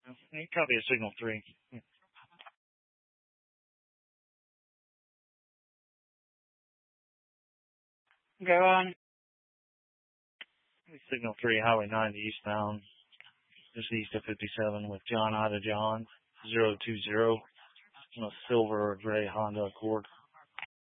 Copy a signal 3. Go on. Signal 3, Highway 90 eastbound, just east of 57 with John Ida John, 020, on a silver or gray Honda Accord.